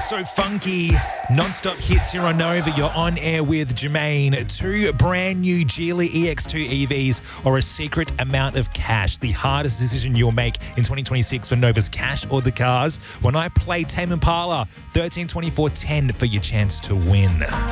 So funky, non-stop hits here on Nova. You're on air with Jermaine. 2 brand new Geely EX2 EVs or a secret amount of cash. The hardest decision you'll make in 2026 for Nova's cash or the cars. When I play Tame Impala, 132410 for your chance to win.